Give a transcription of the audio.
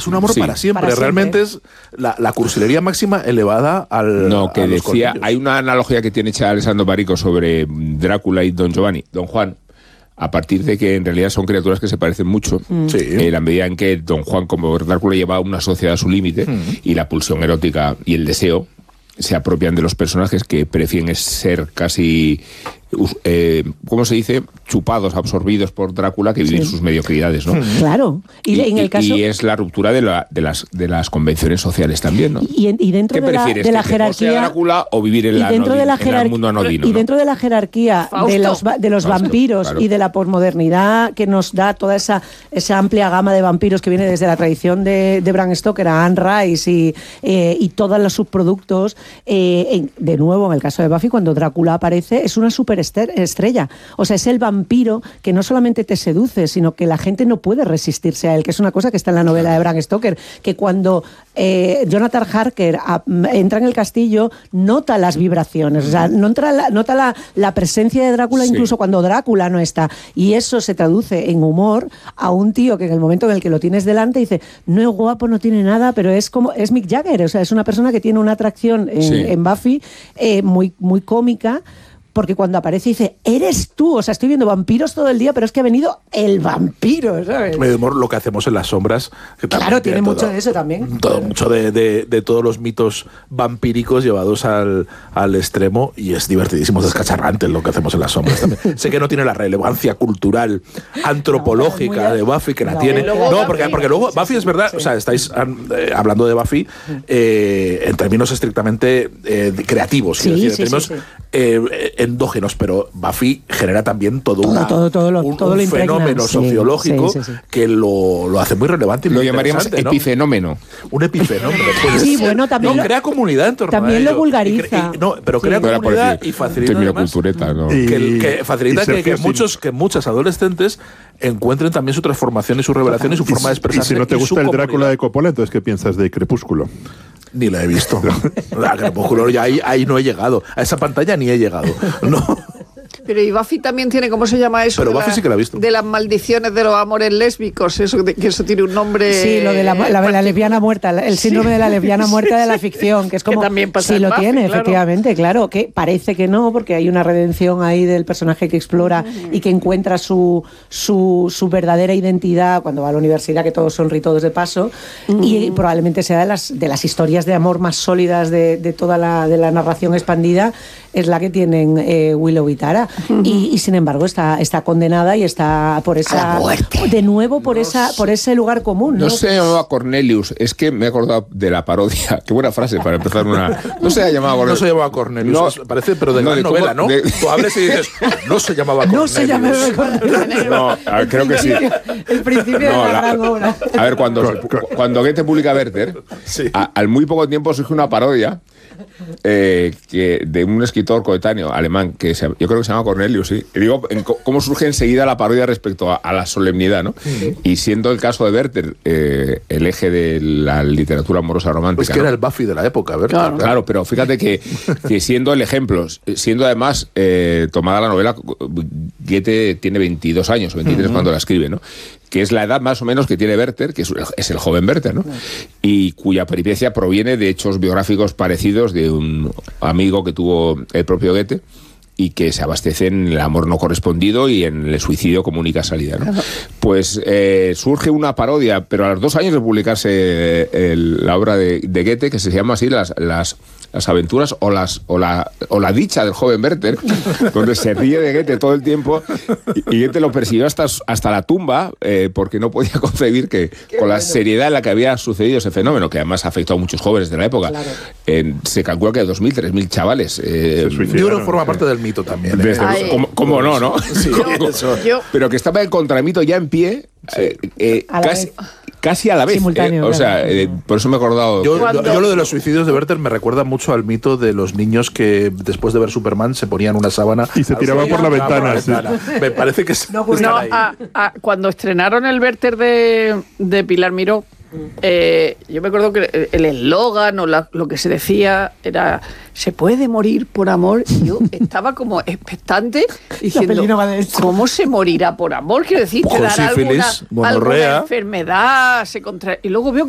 es un amor para siempre. Realmente es la cursilería máxima elevada al. No, que decía, hay una analogía que tiene hecha Alessandro Barico sobre Drácula y Don Giovanni, Don Juan, a partir de que en realidad son criaturas que se parecen mucho. La medida en que Don Juan, como Drácula, lleva una sociedad a su límite y la pulsión erótica y el deseo se apropian de los personajes que prefieren ser casi, ¿cómo se dice? Chupados, absorbidos por Drácula, que viven sus mediocridades, ¿no? Claro. Y es la ruptura de las convenciones sociales también, ¿no? Y dentro ¿Qué prefieres, de la que jerarquía Drácula o vivir en el mundo anodino? Y dentro de la jerarquía de los vampiros, claro, y de la posmodernidad que nos da toda esa amplia gama de vampiros que viene desde la tradición de Bram Stoker a Anne Rice y todos los subproductos, de nuevo en el caso de Buffy, cuando Drácula aparece, es una superestrella. O sea, es el vampiro que no solamente te seduce, sino que la gente no puede resistirse a él, que es una cosa que está en la novela de Bram Stoker, que cuando Jonathan Harker entra en el castillo, nota las vibraciones, o sea, nota la presencia de Drácula incluso cuando Drácula no está, y eso se traduce en humor a un tío que en el momento en el que lo tienes delante dice, no es guapo, no tiene nada, pero es Mick Jagger, o sea, es una persona que tiene una atracción en Buffy muy, muy cómica, porque cuando aparece dice, eres tú, o sea, estoy viendo vampiros todo el día, pero es que ha venido el vampiro, ¿sabes? Lo que hacemos en las sombras. Que claro, tiene mucho de eso también. Mucho de todos los mitos vampíricos llevados al extremo, y es divertidísimo, es descacharrante lo que hacemos en las sombras también. Sé que no tiene la relevancia cultural, antropológica de Buffy, que la tiene. No, porque luego Buffy es verdad, o sea, estáis hablando de Buffy en términos estrictamente creativos, en términos endógenos, pero Buffy genera también todo un fenómeno sociológico que lo hace muy relevante y lo muy llamaríamos epifenómeno. Un epifenómeno. Pues, sí, bueno, también crea comunidad en torno también a ello. Lo vulgariza. Pero crea comunidad y facilita además, ¿no? que facilita que muchas adolescentes encuentren también su transformación y su revelación y su forma de expresarse. Y si no te gusta el Drácula de Coppola, entonces ¿qué piensas de Crepúsculo? Ni la he visto. A Crepúsculo ya ahí no he llegado. A esa pantalla ni he llegado. No. Pero y Buffy también tiene, ¿cómo se llama eso? Pero Buffy sí que la ha visto. De las maldiciones de los amores lésbicos, que eso tiene un nombre... Sí, lo de la lesbiana muerta, el síndrome de la lesbiana muerta de la ficción, que es como... Que también pasa sí, lo Buffy, tiene, claro. Efectivamente, claro, que parece que no, porque hay una redención ahí del personaje que explora y que encuentra su verdadera identidad cuando va a la universidad, que todos son todos de paso, y probablemente sea de las historias de amor más sólidas de toda la narración expandida, es la que tienen Willow y Tara. Y sin embargo está condenada y está por esa de nuevo por ese lugar común. No se llamaba Cornelius, es que me he acordado de la parodia. Qué buena frase para empezar una. No se llamaba Cornelius. No se llamaba Cornelius. No, parece, pero de gran novela, ¿no? Tú hables y dices, no se llamaba Cornelius. No se llamaba Cornelius. No, creo que sí. El principio de la gran obra. A ver, cuando Goethe publica Werther, al muy poco tiempo surge una parodia de un escritor coetáneo alemán que yo creo que se llama Cornelius, sí. Y digo, cómo surge enseguida la parodia respecto a la solemnidad, ¿no? Y siendo el caso de Werther el eje de la literatura amorosa romántica. Pues que era el Buffy de la época, Werther. Claro, pero fíjate que siendo el ejemplo, siendo además tomada la novela, Goethe tiene 22 años, 23 cuando la escribe, ¿no? Que es la edad más o menos que tiene Werther, que es el joven Werther, ¿no? Y cuya peripecia proviene de hechos biográficos parecidos de un amigo que tuvo el propio Goethe y que se abastece en el amor no correspondido y en el suicidio como única salida, ¿no? Pues surge una parodia, pero a los 2 años de publicarse la obra de Goethe, que se llama así las aventuras o la dicha del joven Werther, donde se ríe de Goethe todo el tiempo, y Goethe lo persiguió hasta la tumba, porque no podía concebir que con la seriedad en la que había sucedido ese fenómeno, que además afectó a muchos jóvenes de la época. Se calcula que 2.000, 3.000 chavales. Yo creo que forma parte del mito también. ¿Cómo no, no? Sí, pero que estaba el contramito ya en pie, casi a la vez. O sea, por eso me he acordado. Yo lo de los suicidios de Werther me recuerda mucho al mito de los niños que después de ver Superman se ponían una sábana y se tiraban por la ventana. Sí. Me parece que cuando estrenaron el Werther de Pilar Miró, yo me acuerdo que el eslogan o lo que se decía era ¿se puede morir por amor? Y yo estaba como expectante diciendo ¿cómo se morirá por amor? Quiero decir, te dará alguna enfermedad, y luego veo